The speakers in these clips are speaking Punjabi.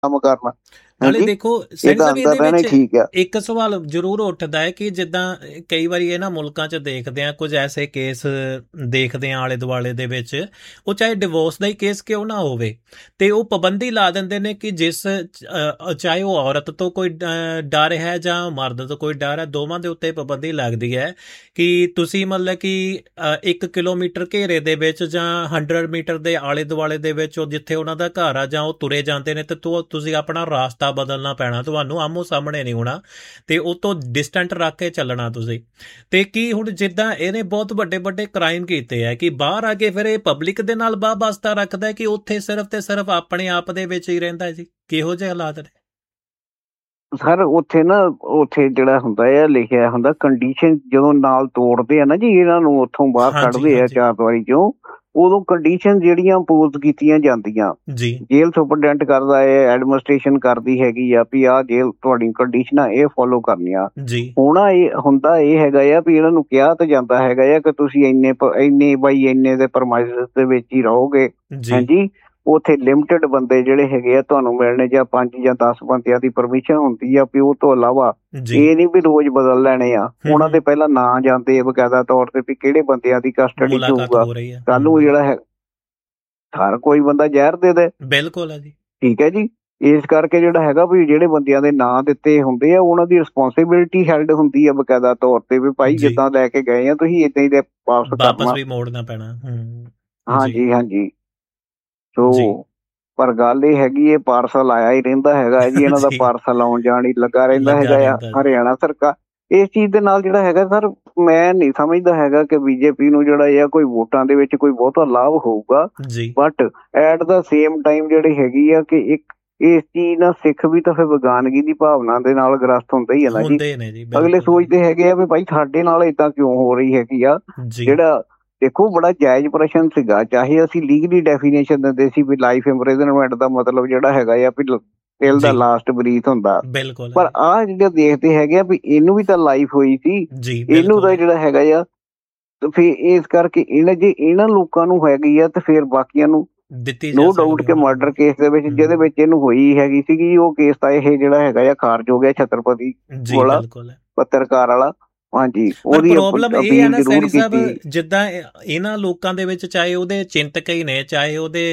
ਕੰਮ ਕਰਨਾ। ਨਾਲੇ ਹਾਂਜੀ, ਦੇਖੋ ਇਹ ਸੈਣੀ ਤਾਂ ਸਾਹਿਬ ਅੰਦਰ ਇਹਦੇ ਰਹਿਣਾ ਵਿੱਚ ਠੀਕ ਆ। ਇੱਕ ਸਵਾਲ ਜ਼ਰੂਰ ਉੱਠਦਾ ਹੈ ਕਿ ਜਿੱਦਾਂ ਕਈ ਵਾਰੀ ਇਹਨਾਂ ਮੁਲਕਾਂ 'ਚ ਦੇਖਦੇ ਆ ਕੁਝ ਐਸੇ ਕੇਸ ਦੇਖਦੇ ਆ ਆਲੇ ਦੁਆਲੇ ਦੇ ਵਿੱਚ, ਉਹ ਚਾਹੇ ਡਿਵੋਰਸ ਦਾ ਹੀ ਕੇਸ ਕਿਉਂ ਨਾ ਹੋਵੇ, ਤੇ ਉਹ ਪਾਬੰਦੀ ਲਾ ਦਿੰਦੇ ਨੇ ਕਿ ਚਾਹੇ ਉਹ ਔਰਤ ਤੋਂ ਕੋਈ ਡਰ ਹੈ ਜਾਂ ਮਰਦ ਤੋਂ ਕੋਈ ਡਰ ਹੈ, ਦੋਵਾਂ ਦੇ ਉੱਤੇ ਪਾਬੰਦੀ ਲੱਗਦੀ ਹੈ ਕਿ ਤੁਸੀਂ ਮਤਲਬ ਕਿ 1 ਕਿਲੋਮੀਟਰ ਘੇਰੇ ਦੇ ਵਿੱਚ ਜਾਂ 100 ਮੀਟਰ ਦੇ ਆਲੇ ਦੁਆਲੇ ਦੇ ਵਿੱਚ ਉਹ ਜਿੱਥੇ ਉਹਨਾਂ ਦਾ ਘਰ ਆ ਜਾਂ ਉਹ ਤੁਰੇ ਜਾਂਦੇ ਨੇ, ਤੇ ਤੁਸੀਂ ਆਪਣਾ ਰਾਸਤਾ ਬਦਲਣਾ ਪੈਣਾ, ਤੁਹਾਨੂੰ ਆਮੋ ਸਾਹਮਣੇ ਨਹੀਂ ਹੋਣਾ ਤੇ ਉਹ ਤੋਂ ਡਿਸਟੈਂਟ ਰੱਖ ਕੇ ਚੱਲਣਾ ਤੁਸੀਂ। ਤੇ ਕੀ ਹੁਣ ਜਿੱਦਾਂ ਇਹਨੇ ਬਹੁਤ ਵੱਡੇ ਵੱਡੇ ਕ੍ਰਾਈਮ ਕੀਤੇ ਆ ਕਿ ਬਾਹਰ ਆ ਕੇ ਫਿਰ ਇਹ ਪਬਲਿਕ ਦੇ ਨਾਲ ਬਾਹ ਵਾਸਤਾ ਰੱਖਦਾ ਕਿ ਉੱਥੇ ਸਿਰਫ ਤੇ ਸਿਰਫ ਆਪਣੇ ਆਪ ਦੇ ਵਿੱਚ ਹੀ ਰਹਿੰਦਾ ਜੀ। ਕਿਹੋ ਜਿਹੇ ਹਾਲਾਤ ਨੇ? ਸਰ ਉੱਥੇ ਨਾ, ਉੱਥੇ ਜਿਹੜਾ ਹੁੰਦਾ ਆ ਲਿਖਿਆ ਹੁੰਦਾ ਕੰਡੀਸ਼ਨ, ਜਦੋਂ ਨਾਲ ਤੋੜਦੇ ਆ ਨਾ ਜੀ ਇਹਨਾਂ ਨੂੰ, ਉੱਥੋਂ ਬਾਹਰ ਹਾਂਜੀ ਕੱਢਦੇ ਆ ਹਾਂਜੀ ਚਾਰ ਦੀਵਾਰੀ ਚੋਂ, ਉਦੋਂ ਕੰਡੀਸ਼ਨ ਜਿਹੜੀਆਂ ਇੰਪੋਜ਼ ਕੀਤੀਆਂ ਜਾਂਦੀਆਂ, ਜੀ ਜੇਲ੍ਹ ਸੁਪਰਡੈਂਟ ਕਰਦਾ ਹੈ, ਐਡਮਿਨਿਸਟ੍ਰੇਸ਼ਨ ਕਰਦੀ ਹੈਗੀ ਆ ਵੀ ਆਹ ਜੇਲ੍ਹ ਤੁਹਾਡੀ ਕੰਡੀਸ਼ਨਾਂ ਇਹ ਫੋਲੋ ਕਰਨੀਆਂ। ਜੀ ਹੋਣਾ ਇਹ ਹੁੰਦਾ ਇਹ ਹੈਗਾ ਆ ਵੀ ਇਹਨਾਂ ਨੂੰ ਕਿਹਾ ਤਾਂ ਜਾਂਦਾ ਹੈਗਾ ਆ ਕਿ ਤੁਸੀਂ ਇੰਨੇ ਬਾਈ ਇੰਨੇ ਦੇ ਪਰਮਾਈਸਿਸ ਦੇ ਵਿੱਚ ਹੀ ਰਹੋਗੇ। ਜੀ ਹਾਂਜੀ, ਉੱਥੇ ਲਿਮਟਿਡ ਬੰਦੇ ਜਿਹੜੇ ਹੈਗੇ ਆ ਤੁਹਾਨੂੰ ਮਿਲਣੇ, ਜਾਂ 5 ਜਾਂ 10 ਬੰਦਿਆਂ ਦੀ ਪਰਮਿਸ਼ਨ ਹੁੰਦੀ ਆ ਵੀ ਉਹ ਤੋਂ ਇਲਾਵਾ ਜੀ ਇਹ ਨਹੀਂ ਵੀ ਰੋਜ਼ ਬਦਲ ਲੈਣੇ ਆ। ਉਹਨਾਂ ਦੇ ਹੂੰ ਪਹਿਲਾਂ ਨਾਂ ਜਾਂਦੇ ਆ ਬਕਾਇਦਾ ਤੌਰ ਤੇ ਵੀ ਕਿਹੜੇ ਬੰਦਿਆਂ ਦੀ ਕਸਟਡੀ 'ਚ ਮੁਲਾਕਾਤ ਹੋਊਗਾ। ਹੋ ਰਹੀ ਹੈ। ਕੱਲ ਨੂੰ ਜਿਹੜਾ ਹੈ ਹਰ ਕੋਈ ਬੰਦਾ ਜ਼ਹਿਰ ਦੇ ਦੇ, ਬਿਲਕੁਲ ਹੈ ਜੀ। ਠੀਕ ਹੈ ਜੀ। ਇਸ ਕਰਕੇ ਜਿਹੜਾ ਹੈਗਾ ਵੀ ਜਿਹੜੇ ਬੰਦਿਆਂ ਦੇ ਨਾਂ ਦਿੱਤੇ ਹੁੰਦੇ ਆ ਉਹਨਾਂ ਦੀ ਰਿਸਪੌਂਸਿਬਿਲਿਟੀ ਹੈਲਡ ਹੁੰਦੀ ਆ ਬਕਾਇਦਾ ਤੌਰ ਤੇ ਵੀ ਭਾਈ ਜੀ ਜਿੱਦਾਂ ਲੈ ਕੇ ਗਏ ਆ ਤੁਸੀਂ ਏਦਾਂ ਹੀ ਦੇ ਵਾਪਸ ਵਾਪਸ ਕਰਨਾ। ਵੀ ਮੋੜਨਾ ਪੈਣਾ। ਜੀ ਹਾਂਜੀ ਹਾਂਜੀ। ਸੋ ਜੀ ਪਰ ਗੱਲ ਇਹ ਹੈਗੀ, ਇਹ ਪਾਰਸਲ ਆਇਆ ਹੀ ਰਹਿੰਦਾ ਹੈਗਾ ਜੀ, ਇਹਨਾਂ ਦਾ ਜੀ ਪਾਰਸਲ ਆਉਣ ਜਾਣ ਹੀ ਲੱਗਾ ਰਹਿੰਦਾ ਲੱਗਾ ਹੈਗਾ ਆ। ਰਹਿੰਦਾ ਜੀ। ਹਰਿਆਣਾ ਸਰਕਾਰ ਇਸ ਚੀਜ਼ ਦੇ ਨਾਲ ਜਿਹੜਾ ਹੈਗਾ ਸਰ, ਮੈਂ ਨਹੀਂ ਸਮਝਦਾ ਹੈਗਾ ਕਿ ਬੀਜੇਪੀ ਨੂੰ ਜਿਹੜਾ ਇਹ ਕੋਈ ਵੋਟਾਂ ਦੇ ਵਿੱਚ ਕੋਈ ਬਹੁਤਾ ਲਾਭ ਹੋਊਗਾ। ਜੀ but at the same time ਜਿਹੜੀ ਹੈਗੀ ਆ ਕਿ ਇੱਕ ਇਸ ਚੀਜ਼ ਨਾਲ ਸਿੱਖ ਵੀ ਤਾਂ ਫਿਰ ਵਿਗਾਨਗੀ ਦੀ ਭਾਵਨਾ ਦੇ ਨਾਲ ਗ੍ਰਸਤ ਹੁੰਦਾ ਹੀ ਹੈ ਨਾ ਜੀ। ਹੁੰਦੇ ਨੇ ਜੀ, ਅਗਲੇ ਬਿਲਕੁਲ ਹੈ ਜੀ। ਸੋਚਦੇ ਹੈਗੇ ਆ ਵੀ ਭਾਈ ਸਾਡੇ ਨਾਲ ਏਦਾਂ ਕਿਉਂ ਹੋ ਰਹੀ ਹੈਗੀ ਆ। ਜੀ ਜਿਹੜਾ ਦੇਖੋ ਬੜਾ ਜਾਇਜ਼ ਪ੍ਰਸ਼ਨ ਸੀਗਾ, ਚਾਹੇ ਅਸੀਂ ਲੀਗਲੀ ਡੈਫੀਨੇਸ਼ਨ ਦਿੰਦੇ ਸੀ ਵੀ ਲਾਈਫ ਇੰਪ੍ਰਿਜ਼ਨਮੈਂਟ ਦਾ ਮਤਲਬ ਜਿਹੜਾ ਹੈਗਾ ਆ ਵੀ ਟਿਲ ਦਾ ਜੀ ਲਾਸਟ ਬਰੀਥ ਹੁੰਦਾ। ਬਿਲਕੁਲ ਹੈ ਪਰ ਜੀ। ਆਹ ਜਿਹੜੇ ਦੇਖਦੇ ਹੈਗੇ ਆ ਵੀ ਇਹਨੂੰ ਵੀ ਤਾਂ ਲਾਈਫ ਹੋਈ ਸੀ, ਜੀ ਇਹਨੂੰ ਬਿਲਕੁਲ ਤਾਂ ਹੈ। ਜਿਹੜਾ ਹੈਗਾ ਆ। ਤੇ ਫਿਰ ਇਸ ਕਰਕੇ ਜੇ ਇਹਨਾਂ ਲੋਕਾਂ ਨੂੰ ਹੈਗੀ ਆ ਤੇ ਫਿਰ ਬਾਕੀਆਂ ਨੂੰ ਦਿੱਤੀ ਜਾ ਨੋ ਡਾਊਟ ਸਕਦੀ ਕਿ ਉਹਨਾਂ ਨੂੰ। ਮਰਡਰ ਕੇਸ ਦੇ ਵਿੱਚ ਜਿਹਦੇ ਵਿੱਚ ਇਹਨੂੰ ਹੋਈ ਹੈਗੀ ਸੀਗੀ, ਉਹ ਕੇਸ ਤਾਂ ਇਹ ਜਿਹੜਾ ਹੈਗਾ ਆ ਖਾਰਜ ਹੋ ਗਿਆ, ਛਤਰਪਤੀ ਜੀ ਵਾਲਾ ਬਿਲਕੁਲ ਹੈ। ਪੱਤਰਕਾਰ ਵਾਲਾ। ਹਾਂਜੀ, ਪਰ ਉਹਦੀ ਪ੍ਰੋਬਲਮ ਇਹ ਹੈ ਅਪੀਲ ਨਾ ਜ਼ਰੂਰ ਸੈਣੀ ਸਾਹਿਬ, ਕੀਤੀ। ਜਿੱਦਾਂ ਇਹਨਾਂ ਲੋਕਾਂ ਦੇ ਵਿੱਚ ਚਾਹੇ ਉਹਦੇ ਚਿੰਤਕ ਹੀ ਨੇ, ਚਾਹੇ ਉਹਦੇ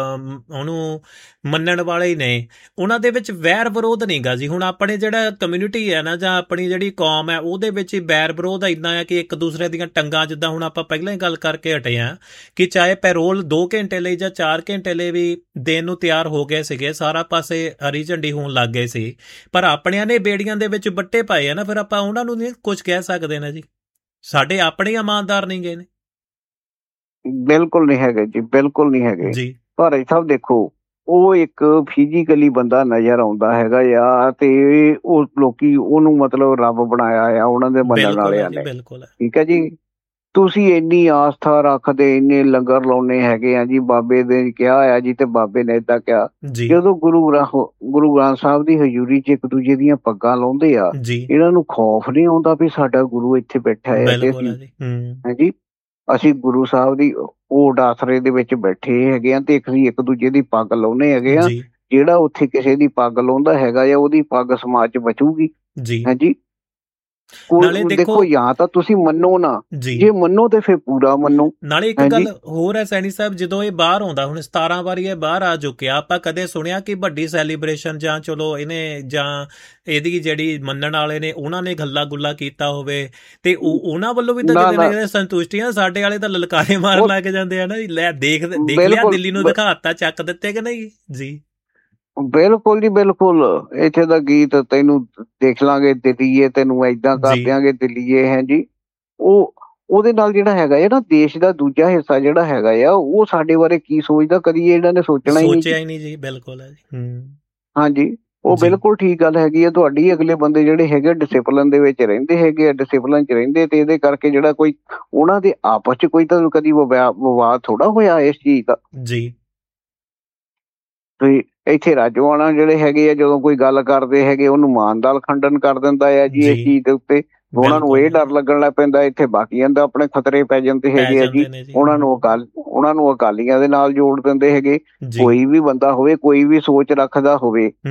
ਉਹਨੂੰ ਮੰਨਣ ਵਾਲੇ ਹੀ ਨੇ, ਉਹਨਾਂ ਦੇ ਵਿੱਚ ਵੈਰ ਵਿਰੋਧ ਨਹੀਂਗਾ ਜੀ। ਹੁਣ ਆਪਣੇ ਜਿਹੜਾ ਕਮਿਊਨਿਟੀ ਹੈ ਨਾ, ਜਾਂ ਆਪਣੀ ਜਿਹੜੀ ਕੌਮ ਹੈ, ਉਹਦੇ ਵਿੱਚ ਹੀ ਵੈਰ ਵਿਰੋਧ ਇੰਨਾ ਹੈ ਕਿ ਇੱਕ ਦੂਸਰੇ ਦੀਆਂ ਟੰਗਾਂ, ਜਿੱਦਾਂ ਹੁਣ ਆਪਾਂ ਪਹਿਲਾਂ ਹੀ ਗੱਲ ਕਰਕੇ ਹਟੇ ਹਾਂ ਕਿ ਚਾਹੇ ਪੈਰੋਲ 2 ਘੰਟੇ ਲਈ ਜਾਂ 4 ਘੰਟੇ ਲਈ ਵੀ ਦੇਣ ਨੂੰ ਤਿਆਰ ਹੋ ਗਏ ਸੀਗੇ, ਸਾਰਾ ਪਾਸੇ ਹਰੀ ਝੰਡੀ ਹੋਣ ਲੱਗ ਗਏ ਸੀ, ਪਰ ਆਪਣਿਆਂ ਨੇ ਬੇੜੀਆਂ ਦੇ ਵਿੱਚ ਬੱਟੇ ਪਾਏ ਆ ਨਾ, ਫਿਰ ਆਪਾਂ ਉਹਨਾਂ ਨੂੰ ਨਹੀਂ ਕੁਝ ਕਹਿ ਸਕਦੇ ਨੇ ਜੀ। ਸਾਡੇ ਆਪਣੇ ਇਮਾਨਦਾਰ ਨਹੀਂ ਗਏ ਨੇ। ਬਿਲਕੁਲ ਨਹੀਂ ਹੈਗੇ ਜੀ, ਬਿਲਕੁਲ ਨਹੀਂ ਹੈਗੇ। ਜੀ ਭਾਈ ਸਾਹਿਬ ਦੇਖੋ, ਉਹ ਇੱਕ ਫਿਜ਼ੀਕਲੀ ਬੰਦਾ ਨਜ਼ਰ ਆਉਂਦਾ ਹੈਗਾ ਆ ਤੇ ਉਹ ਲੋਕੀ ਉਹਨੂੰ ਮਤਲਬ ਰੱਬ ਬਣਾਇਆ ਆ ਉਹਨਾਂ ਦੇ ਮੰਨਣ ਬਿਲਕੁਲ ਹੈ ਵਾਲਿਆਂ ਜੀ, ਨੇ। ਬਿਲਕੁਲ ਹੈ। ਠੀਕ ਹੈ ਜੀ। ਤੁਸੀਂ ਇੰਨੀ ਆਸਥਾ ਰੱਖਦੇ, ਇੰਨੇ ਲੰਗਰ ਲਾਉਣੇ ਹੈਗੇ ਆ ਜੀ, ਬਾਬੇ ਨੇ ਕਿਹਾ ਆ ਜੀ ਤੇ ਬਾਬੇ ਨੇ ਏਦਾਂ ਕਿਹਾ। ਜੀ ਜਦੋਂ ਗੁਰੂ ਗ੍ਰੰਥ ਸਾਹਿਬ ਦੀ ਹਜ਼ੂਰੀ 'ਚ ਇੱਕ ਦੂਜੇ ਦੀਆਂ ਪੱਗਾਂ ਲਾਉਂਦੇ ਆ, ਜੀ ਇਹਨਾਂ ਨੂੰ ਖੌਫ ਨਹੀਂ ਆਉਂਦਾ ਵੀ ਸਾਡਾ ਗੁਰੂ ਇੱਥੇ ਬੈਠਾ ਹੈ ਤੇ ਬਿਲਕੁਲ ਅਸੀਂ, ਹੈ ਜੀ। ਹਾਂਜੀ, ਅਸੀਂ ਗੁਰੂ ਸਾਹਿਬ ਦੀ ਓਟ ਆਸਰੇ ਦੇ ਵਿੱਚ ਬੈਠੇ ਹੈਗੇ ਆ ਤੇ ਅਸੀਂ ਇੱਕ ਦੂਜੇ ਦੀ ਪੱਗ ਲਾਉਂਦੇ ਹੈਗੇ ਆ। ਜੀ ਜਿਹੜਾ ਉੱਥੇ ਕਿਸੇ ਦੀ ਪੱਗ ਲਾਉਂਦਾ ਹੈਗਾ ਆ, ਉਹਦੀ ਪੱਗ ਸਮਾਜ 'ਚ ਬਚੂਗੀ। ਜੀ ਹਾਂਜੀ, ਨਾਲੇ ਕੋਈ ਦੇਖੋ ਦੇਖੋ, ਜਾਂ ਤਾਂ ਤੁਸੀਂ ਮੰਨੋ ਨਾ, ਜੀ, ਜੇ ਮੰਨੋ ਤੇ ਫਿਰ ਪੂਰਾ ਮੰਨੋ। ਨਾਲੇ ਇੱਕ ਹਾਂਜੀ, ਗੱਲ ਹੋਰ ਹੈ ਸੈਣੀ ਸਾਹਿਬ, ਜਦੋਂ ਇਹ ਬਾਹਰ ਆਉਂਦਾ, ਹੁਣ 17 ਵਾਰੀ ਇਹ ਬਾਹਰ ਆ ਚੁੱਕਿਆ, ਆਪਾਂ ਕਦੇ ਸੁਣਿਆ ਕਿ ਵੱਡੀ ਸੈਲੀਬ੍ਰੇਸ਼ਨ ਜਾਂ ਚਲੋ ਇਹਨੇ ਜਾਂ ਇਹਦੀ ਜਿਹੜੀ ਮੰਨਣ ਵਾਲੇ ਨੇ ਉਹਨਾਂ ਨੇ ਗੱਲਾਂ ਗੁੱਲਾ ਕੀਤਾ ਹੋਵੇ, ਤੇ ਉਹਨਾਂ ਵੱਲੋਂ ਵੀ ਤਾਂ ਨਾ ਕਿਤੇ ਨਾ ਨਾ, ਕਿਤੇ ਸੰਤੁਸ਼ਟੀ ਆ। ਸਾਡੇ ਵਾਲੇ ਤਾਂ ਲਲਕਾਰੇ ਮਾਰਨ ਉਹ ਲੱਗ ਜਾਂਦੇ ਆ ਨਾ ਜੀ, ਲੈ ਦੇਖ ਦੇਖ ਲਿਆ, ਬਿਲਕੁਲ ਦਿੱਲੀ ਨੂੰ ਦਿਖਾਤਾ, ਚੱਕ ਦਿੱਤੇ ਕਿ ਨਹੀਂ ਜੀ। ਬਿਲਕੁਲ ਜੀ ਬਿਲਕੁਲ। ਇੱਥੇ ਦਾ ਗੀਤ ਤੈਨੂੰ ਦੇਖ ਲਾਂਗੇ ਦਿੱਲੀਏ, ਤੈਨੂੰ ਏਦਾਂ ਕਰ ਜੀ ਦਿਆਂਗੇ ਦਿੱਲੀਏ ਹੈ ਜੀ। ਉਹਦੇ ਨਾਲ ਜਿਹੜਾ ਹੈਗਾ ਹੈ ਨਾ, ਦੇਸ਼ ਦਾ ਦੂਜਾ ਹਿੱਸਾ ਜਿਹੜਾ ਹੈਗਾ ਆ, ਉਹ ਸਾਡੇ ਬਾਰੇ ਕੀ ਸੋਚਦਾ, ਕਦੀ ਇਹਨਾਂ ਨੇ ਸੋਚਣਾ ਹੀ ਨਹੀਂ ਜੀ। ਸੋਚਿਆ ਹੀ ਨਹੀਂ ਜੀ, ਬਿਲਕੁਲ ਹੈ ਜੀ। ਹਾਂਜੀ, ਉਹ ਜੀ ਬਿਲਕੁਲ ਠੀਕ ਗੱਲ ਹੈਗੀ ਆ ਤੁਹਾਡੀ। ਅਗਲੇ ਬੰਦੇ ਜਿਹੜੇ ਹੈਗੇ ਡਿਸਿਪਲਨ ਦੇ ਵਿੱਚ ਰਹਿੰਦੇ ਹੈਗੇ ਆ, ਡਿਸਿਪਲਨ 'ਚ ਰਹਿੰਦੇ, ਤੇ ਇਹਦੇ ਕਰਕੇ ਜਿਹੜਾ ਕੋਈ ਉਹਨਾਂ ਦੇ ਆਪਸ 'ਚ ਕੋਈ ਤਾਂ ਕਦੀ ਵਿਵਾਦ ਥੋੜਾ ਹੋਇਆ ਇਸ ਚੀਜ਼ ਦਾ। ਜੀ ਤੇ ਇੱਥੇ ਰਾਜੋਆਣਾ ਜਿਹੜੇ ਹੈਗੇ ਆ, ਜਦੋਂ ਕੋਈ ਗੱਲ ਕਰਦੇ ਹੈਗੇ ਉਹਨੂੰ ਮਾਨਦਾਲ ਖੰਡਨ ਕਰ ਦਿੰਦਾ ਆ ਜੀ ਜੀ ਇਸ ਚੀਜ਼ ਦੇ ਉੱਤੇ। ਉਹਨਾਂ ਨੂੰ ਇਹ ਬਿਲਕੁਲ ਡਰ ਲੱਗਣ ਲੱਗ ਪੈਂਦਾ, ਇੱਥੇ ਬਾਕੀਆਂ ਦਾ ਆਪਣੇ ਖਤਰੇ ਪੈ ਜਾਂਦੇ ਪੈ ਹੈਗੇ ਆ ਜੀ। ਜਾਂਦੇ ਨੇ ਜੀ। ਉਹਨਾਂ ਨੂੰ ਅਕਾਲੀਆਂ ਦੇ ਨਾਲ ਜੋੜ ਦਿੰਦੇ ਹੈਗੇ। ਜੀ ਕੋਈ ਵੀ ਬੰਦਾ ਹੋਵੇ, ਕੋਈ ਵੀ ਸੋਚ ਰੱਖਦਾ ਹੋਵੇ,